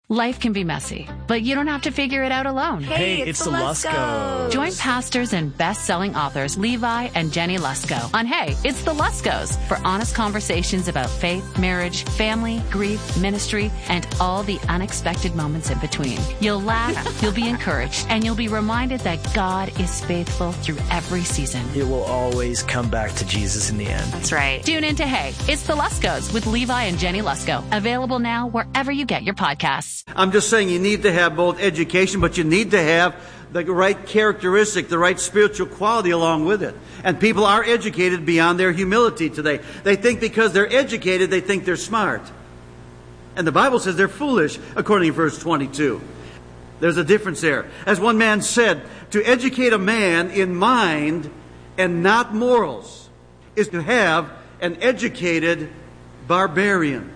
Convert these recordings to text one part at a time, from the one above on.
Life can be messy, but you don't have to figure it out alone. Hey, it's the Luskos. Join pastors and best-selling authors Levi and Jenny Lusko on Hey, It's the Luskos for honest conversations about faith, marriage, family, grief, ministry, and all the unexpected moments in between. You'll laugh, you'll be encouraged, and you'll be reminded that God is faithful through every season. It will always come back to Jesus in the end. That's right. Tune in to Hey, It's the Luskos with Levi and Jenny Lusko. Available now wherever you get your podcasts. I'm just saying you need to have both education, but you need to have the right characteristic, the right spiritual quality along with it. And people are educated beyond their humility today. They think because they're educated, they think they're smart. And the Bible says they're foolish, according to verse 22. There's a difference there. As one man said, to educate a man in mind and not morals is to have an educated barbarian.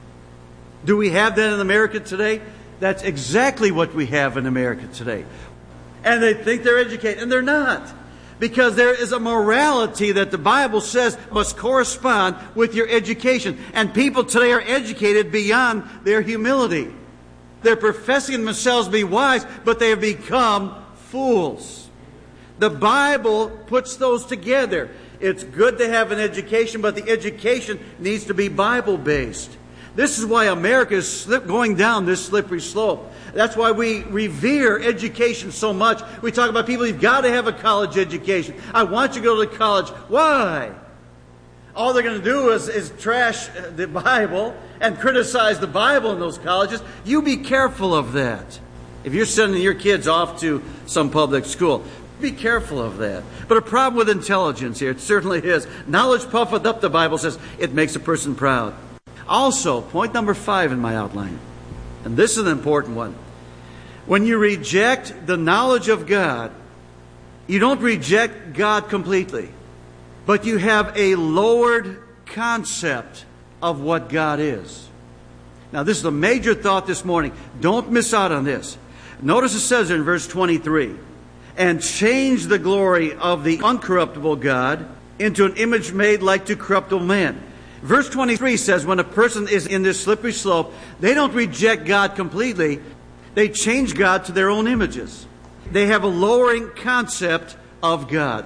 Do we have that in America today? That's exactly what we have in America today. And they think they're educated, and they're not. Because there is a morality that the Bible says must correspond with your education. And people today are educated beyond their humility. They're professing themselves to be wise, but they have become fools. The Bible puts those together. It's good to have an education, but the education needs to be Bible-based. This is why America is going down this slippery slope. That's why we revere education so much. We talk about people, you've got to have a college education. I want you to go to college. Why? All they're going to do is trash the Bible and criticize the Bible in those colleges. You be careful of that. If you're sending your kids off to some public school, be careful of that. But a problem with intelligence here, it certainly is. Knowledge puffeth up, the Bible says. It makes a person proud. Also, point number 5 in my outline, and this is an important one. When you reject the knowledge of God, you don't reject God completely, but you have a lowered concept of what God is. Now, this is a major thought this morning. Don't miss out on this. Notice it says in verse 23, and change the glory of the uncorruptible God into an image made like to corruptible man. Verse 23 says when a person is in this slippery slope, they don't reject God completely. They change God to their own images. They have a lowering concept of God.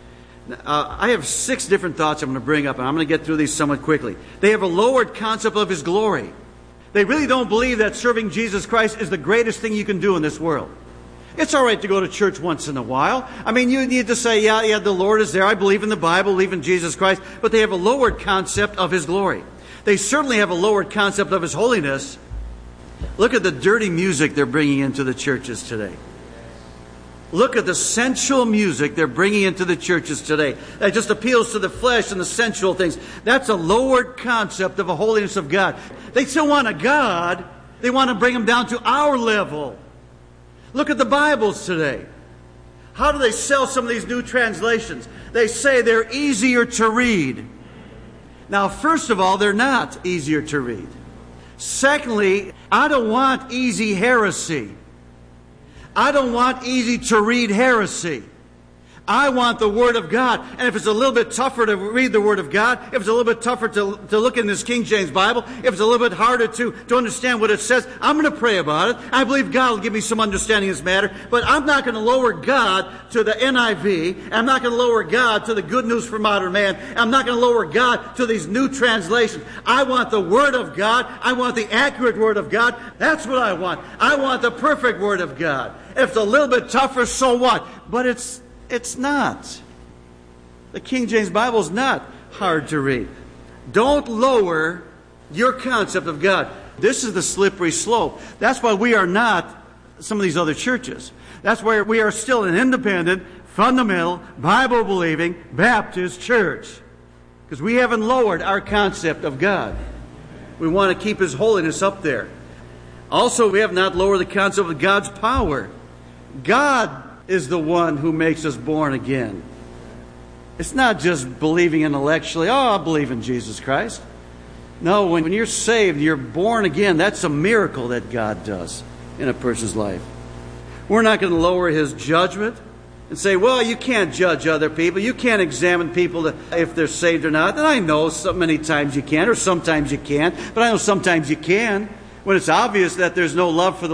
I have 6 different thoughts I'm going to bring up, and I'm going to get through these somewhat quickly. They have a lowered concept of His glory. They really don't believe that serving Jesus Christ is the greatest thing you can do in this world. It's all right to go to church once in a while. I mean, you need to say, yeah, the Lord is there. I believe in the Bible, believe in Jesus Christ. But they have a lowered concept of His glory. They certainly have a lowered concept of His holiness. Look at the dirty music they're bringing into the churches today. Look at the sensual music they're bringing into the churches today. That just appeals to the flesh and the sensual things. That's a lowered concept of a holiness of God. They still want a God. They want to bring Him down to our level. Look at the Bibles today. How do they sell some of these new translations? They say they're easier to read. Now, first of all, they're not easier to read. Secondly, I don't want easy heresy. I don't want easy to read heresy. I want the Word of God. And if it's a little bit tougher to read the Word of God, if it's a little bit tougher to look in this King James Bible, if it's a little bit harder to understand what it says, I'm going to pray about it. I believe God will give me some understanding of this matter. But I'm not going to lower God to the NIV. I'm not going to lower God to the Good News for Modern Man. I'm not going to lower God to these new translations. I want the Word of God. I want the accurate Word of God. That's what I want. I want the perfect Word of God. If it's a little bit tougher, so what? But it's not. The King James Bible is not hard to read. Don't lower your concept of God. This is the slippery slope. That's why we are not some of these other churches. That's why we are still an independent, fundamental, Bible-believing Baptist church. Because we haven't lowered our concept of God. We want to keep His holiness up there. Also, we have not lowered the concept of God's power. God is the one who makes us born again. It's not just believing intellectually, I believe in Jesus Christ. No, when you're saved, you're born again. That's a miracle that God does in a person's life. We're not going to lower His judgment and say, well, you can't judge other people. You can't examine people if they're saved or not. And I know so many times you can, or sometimes you can't. But I know sometimes you can, when it's obvious that there's no love for the